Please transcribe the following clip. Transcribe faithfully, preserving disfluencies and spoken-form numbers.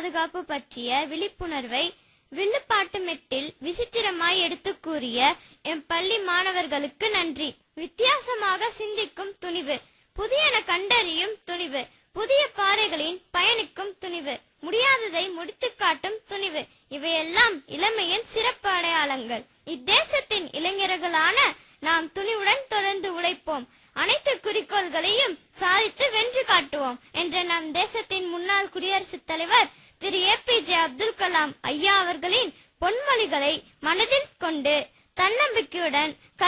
பாதுகாப்பு பற்றிய விழிப்புணர்வை வில்லுப்பாட்டு மெட்டில் விசித்திரமாய் எடுத்து கூறிய எம் பள்ளி மாணவர்களுக்கு நன்றி. வித்தியாசமாக சிந்திக்கும் துணிவு, புதியன கண்டறியும் துணிவு, புதிய பாதைகளின் பயணிக்கும் துணிவு, முடியாததை முடித்து காட்டும் துணிவு, இவையெல்லாம் இளமையின் சிறப்பு அடையாளங்கள். இத்தேசத்தின் இளைஞர்களான நாம் துணிவுடன் தொடர்ந்து உழைப்போம், அனைத்து குறிக்கோள்களையும் சாதித்து வென்று காட்டுவோம் என்ற நம் தேசத்தின் முன்னாள் குடியரசுத் தலைவர் திரு ஏ பி ஜே அப்துல் கலாம் ஐயா அவர்களின் பொன்மொழிகளை மனதில் கொண்டு தன்னம்பிக்கையுடன்